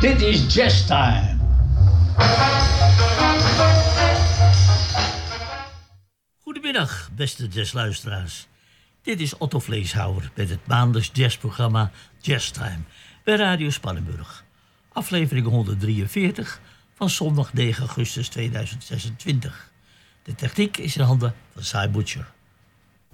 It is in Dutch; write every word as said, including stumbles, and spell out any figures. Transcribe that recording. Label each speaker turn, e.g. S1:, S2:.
S1: Dit is Jazz Time.
S2: Goedemiddag, beste jazzluisteraars. Dit is Otto Vleeshouwer met het maandelijks jazzprogramma Jazz Time bij Radio Spannenburg. Aflevering honderddrieënveertig van zondag negen augustus tweeduizend zesentwintig. De techniek is in handen van Cy Butcher.